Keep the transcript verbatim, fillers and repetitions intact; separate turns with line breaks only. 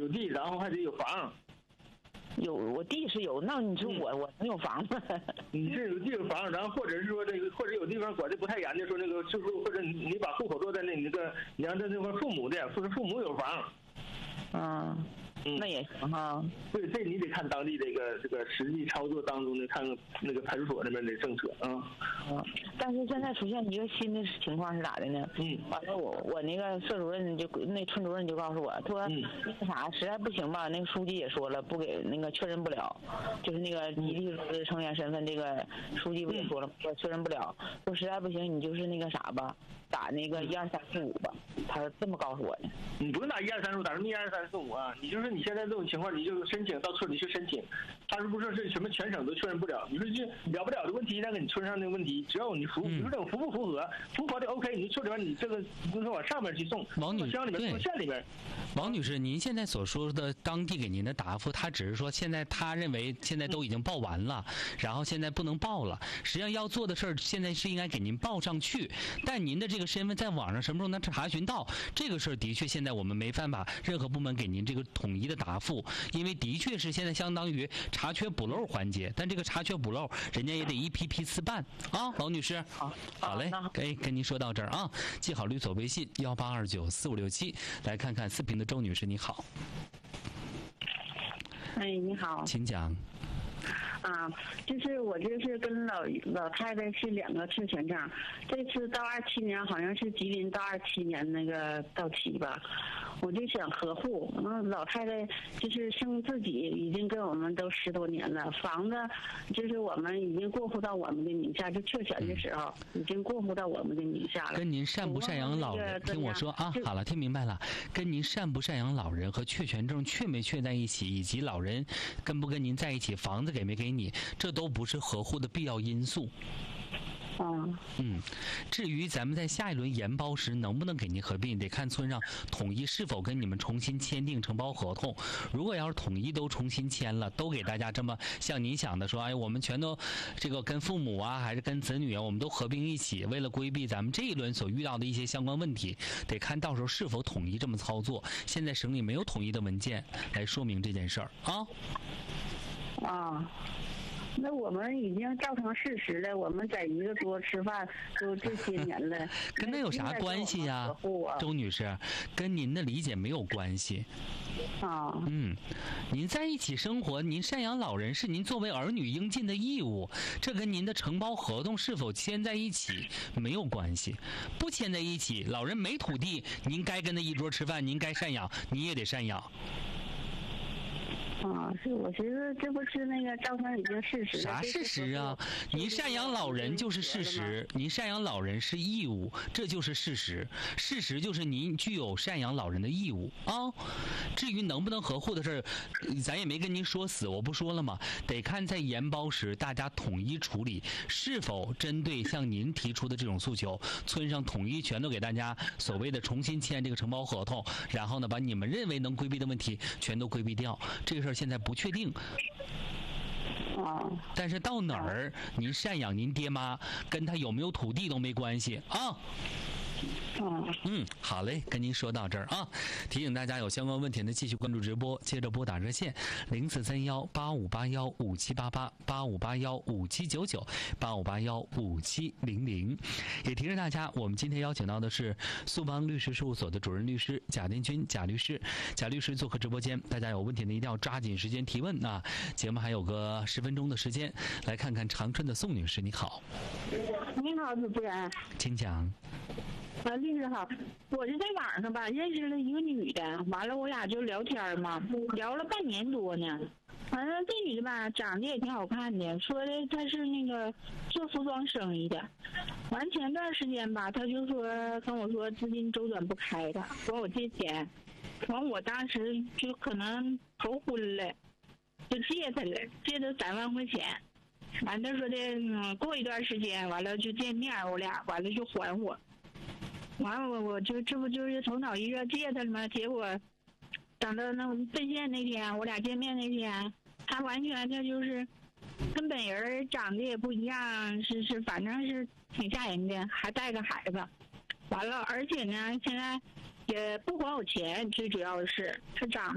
有地，然后还得有房。
有我地是有，那你说我、嗯、我能有房吗？
你是有地有房，然后或者是说这个，或者有地方管的不太严的，说那个就是或者你把户口落在那那个你让他那块父母的，或者父母有房。
嗯。嗯，那也行哈。
对，这你得看当地这个这个实际操作当中的，看那个派出所那边的政策啊。
嗯，但是现在出现一个新的情况是咋的呢？
嗯，
完了我我那个社主任就那村主任就告诉我，他说、嗯、那啥实在不行吧，那个书记也说了，不给那个确认不了，就是那个集体组织成员身份，这个书记不也说了，说确认不了，说实在不行你就是那个啥吧。打那个一二三四五吧，他这么告诉我的。
你不用打一二三四五，打什么一二三四五啊？你就是你现在这种情况，你就申请到村里去申请。他是不是是什么全省都确认不了？你说这了不了的问题，那个你村上的问题，只要你符，你说这种符不符合，符合的 OK， 你村里边你这个就是往上面去送，
王女
乡里面送县里边。
王女士，您现在所说的当地给您的答复，他只是说现在他认为现在都已经报完了，然后现在不能报了。实际上要做的事儿，现在是应该给您报上去，但您的这个身份在网上什么时候能查询到？这个事儿的确现在我们没办法任何部门给您这个统一的答复，因为的确是现在相当于查缺补漏环节，但这个查缺补漏人家也得一批批次办啊。王女士，
好，
好嘞，哎，跟您说到这儿啊，记好律所微信幺八二九四五六七，来看看四平的周女士，你好。
哎，你好，
请讲。
啊，就是我这是跟老老太太是两个确权证，这次到二七年好像是吉林到二七年那个到期吧，我就想合户。那老太太就是生自己已经跟我们都十多年了，房子就是我们已经过户到我们的名下，就确权的时候已经过户到我们的名下了。
跟您赡不赡养老人，听我说啊，好了，听明白了。跟您赡不赡养老人和确权证确没确在一起，以及老人跟不跟您在一起，房子给没给你，这都不是合户的必要因素。
嗯
嗯，至于咱们在下一轮研包时能不能给您合并，得看村上统一是否跟你们重新签订承包合同。如果要是统一都重新签了，都给大家这么像您想的说，哎，我们全都这个跟父母啊，还是跟子女啊，我们都合并一起，为了规避咱们这一轮所遇到的一些相关问题，得看到时候是否统一这么操作。现在省里没有统一的文件来说明这件事儿啊。
啊。那我们已经造成事实了，我们在一个桌吃饭都这些年了，
跟那有啥关系呀、啊？周女士，跟您的理解没有关系。
啊，
嗯，您在一起生活，您赡养老人是您作为儿女应尽的义务，这跟您的承包合同是否签在一起没有关系。不签在一起，老人没土地，您该跟他一桌吃饭，您该赡养，你也得赡养。
啊，是我觉得这不是那个造成已经事实了。
啥事实啊？您赡养老人就是事实，您赡养老人是义务，这就是事实。事实就是您具有赡养老人的义务啊。至于能不能合户的事儿，咱也没跟您说死，我不说了吗？得看在研包时大家统一处理，是否针对像您提出的这种诉求，村上统一全都给大家所谓的重新签这个承包合同，然后呢，把你们认为能规避的问题全都规避掉。这个事儿现在不确定。但是到哪儿您赡养您爹妈，跟他有没有土地都没关系啊。嗯，好嘞，跟您说到这儿啊。提醒大家有相关问题呢，继续关注直播，接着拨打热线零四三幺八五八幺五七八八八五八幺五七九九八五八幺五七零零。也提示大家，我们今天邀请到的是苏邦律师事务所的主任律师贾殿军贾律师，贾律师做客直播间，大家有问题呢一定要抓紧时间提问啊。节目还有个十分钟的时间，来看看长春的宋女士，你好。
你好，主持人，
请讲。
啊，律师好，我是在网上吧认识了一个女的，完了我俩就聊天嘛，聊了半年多呢。完了这女的吧长得也挺好看的，说的她是那个做服装生意的。完前段时间吧，她就说跟我说资金周转不开的，管我借钱。完我当时就可能头昏了，就借她了，借她三万块钱。完她说的嗯，过一段时间完了就见面，我俩完了就还我。完了我我就这不就是头脑一热借他了吗？结果等到那奔现那天，我俩见面那天，他完全他就是跟本人长得也不一样，是是反正是挺吓人的，还带个孩子。完了，而且呢，现在也不还我钱，最主要的是他长得。